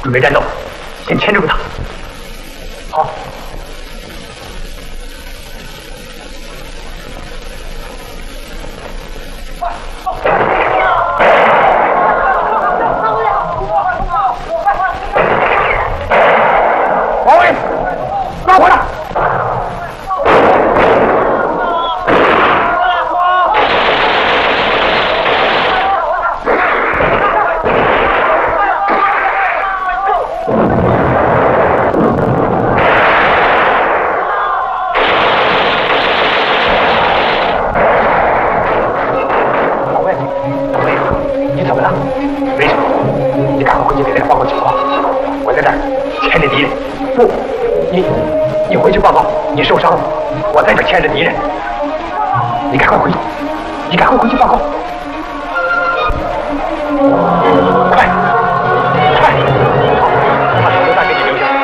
准备战斗，先牵制住他。好。王伟，抓回来！不，你回去报告，你受伤了，我在这牵着敌人。你赶快回去，你赶快回去报告。